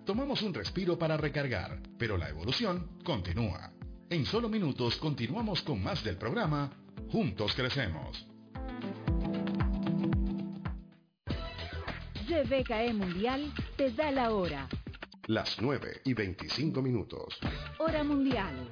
Tomamos un respiro para recargar, pero la evolución continúa. En solo minutos continuamos con más del programa Juntos Crecemos. GBKE Mundial te da la hora. Las 9:25. Hora mundial.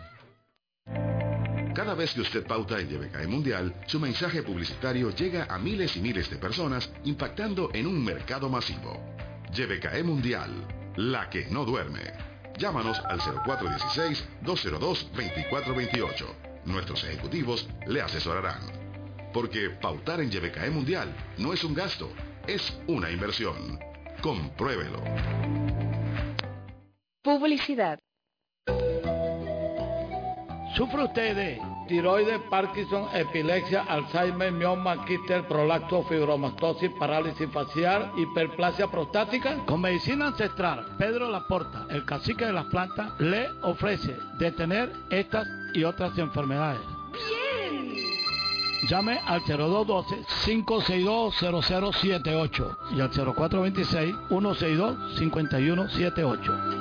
Cada vez que usted pauta en GBKE Mundial, su mensaje publicitario llega a miles y miles de personas, impactando en un mercado masivo. GBKE Mundial, la que no duerme. Llámanos al 0416-202-2428. Nuestros ejecutivos le asesorarán. Porque pautar en GBKE Mundial no es un gasto, es una inversión. Compruébelo. Publicidad. ¿Sufre usted de tiroides, Parkinson, epilepsia, Alzheimer, mioma, quistes, prolapso, fibromastosis, parálisis facial, hiperplasia prostática? Con medicina ancestral, Pedro Laporta, el cacique de las plantas, le ofrece detener estas y otras enfermedades. ¡Bien! Llame al 0212-562-0078 y al 0426-162-5178.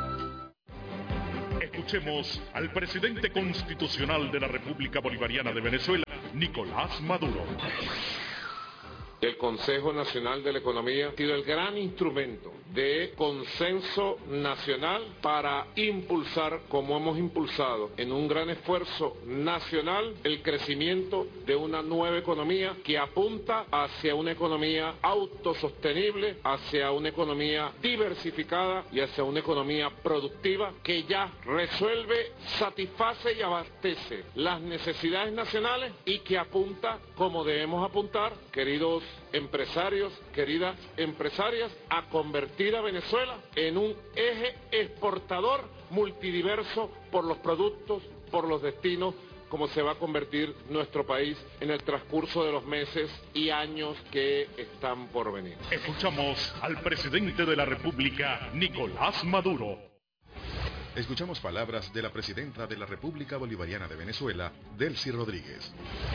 Escuchemos al presidente constitucional de la República Bolivariana de Venezuela, Nicolás Maduro. El Consejo Nacional de la Economía ha sido el gran instrumento de consenso nacional para impulsar, como hemos impulsado, en un gran esfuerzo nacional, el crecimiento de una nueva economía que apunta hacia una economía autosostenible, hacia una economía diversificada y hacia una economía productiva que ya resuelve, satisface y abastece las necesidades nacionales y que apunta, como debemos apuntar, queridos empresarios, queridas empresarias, a convertir a Venezuela en un eje exportador multidiverso por los productos, por los destinos, como se va a convertir nuestro país en el transcurso de los meses y años que están por venir. Escuchamos al presidente de la República, Nicolás Maduro. Escuchamos palabras de la presidenta de la República Bolivariana de Venezuela, Delcy Rodríguez.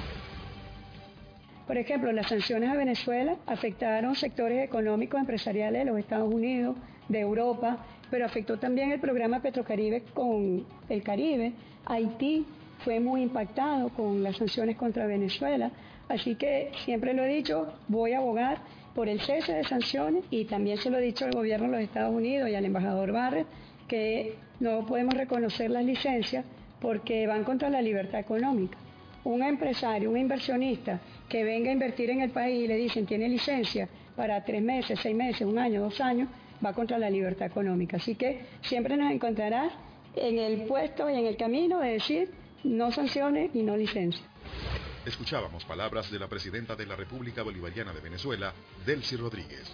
Por ejemplo, las sanciones a Venezuela afectaron sectores económicos empresariales de los Estados Unidos, de Europa, pero afectó también el programa Petrocaribe con el Caribe. Haití fue muy impactado con las sanciones contra Venezuela. Así que siempre lo he dicho, voy a abogar por el cese de sanciones y también se lo he dicho al gobierno de los Estados Unidos y al embajador Barrett que no podemos reconocer las licencias porque van contra la libertad económica. Un empresario, un inversionista que venga a invertir en el país y le dicen tiene licencia para 3 meses, 6 meses, 1 año, 2 años, va contra la libertad económica. Así que siempre nos encontrarás en el puesto y en el camino de decir no sanciones y no licencia. Escuchábamos palabras de la presidenta de la República Bolivariana de Venezuela, Delcy Rodríguez.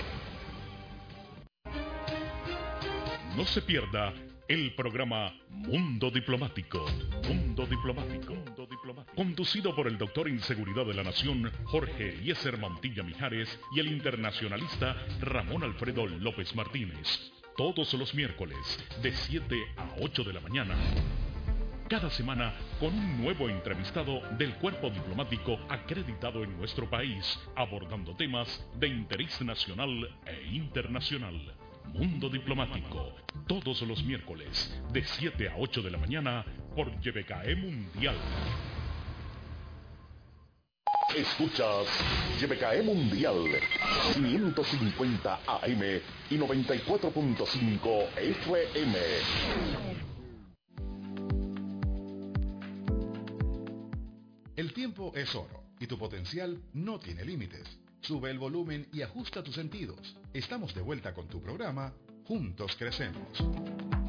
No se pierda el programa Mundo Diplomático. Mundo Diplomático. Mundo Diplomático. Conducido por el doctor en Seguridad de la Nación, Jorge Eliezer Mantilla Mijares, y el internacionalista Ramón Alfredo López Martínez. Todos los miércoles, de 7 a 8 de la mañana. Cada semana con un nuevo entrevistado del cuerpo diplomático acreditado en nuestro país, abordando temas de interés nacional e internacional. Mundo Diplomático, todos los miércoles, de 7 a 8 de la mañana, por GBKE Mundial. Escuchas GBKE Mundial 550 AM y 94.5 FM. El tiempo es oro y tu potencial no tiene límites. Sube el volumen y ajusta tus sentidos. Estamos de vuelta con tu programa Juntos Crecemos.